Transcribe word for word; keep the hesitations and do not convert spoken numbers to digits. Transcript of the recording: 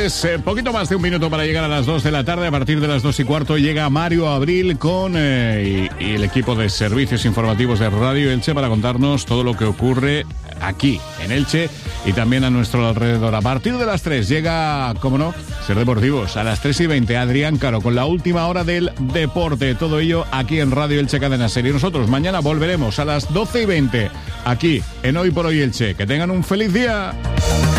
tres, eh, poquito más de un minuto para llegar a las dos de la tarde. A partir de las dos y cuarto llega Mario Abril con eh, y, y el equipo de servicios informativos de Radio Elche para contarnos todo lo que ocurre aquí en Elche y también a nuestro alrededor. A partir de las tres llega, cómo no, Ser Deportivos. A las tres y veinte, Adrián Caro con la última hora del deporte. Todo ello aquí en Radio Elche Cadena Ser. Y nosotros mañana volveremos a las doce y veinte aquí en Hoy por Hoy Elche. Que tengan un feliz día.